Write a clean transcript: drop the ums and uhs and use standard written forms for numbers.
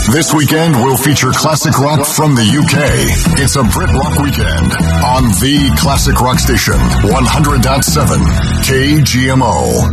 This weekend will feature classic rock from the UK. It's a Brit Rock weekend on the Classic Rock Station, 100.7 KGMO.